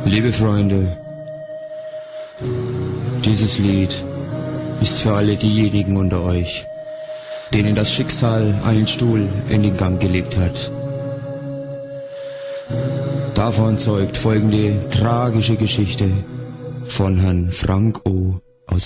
Liebe Freunde, dieses Lied ist für alle diejenigen unter euch, denen das Schicksal einen Stuhl in den Gang gelegt hat. Davon zeugt folgende tragische Geschichte von Herrn Frank O.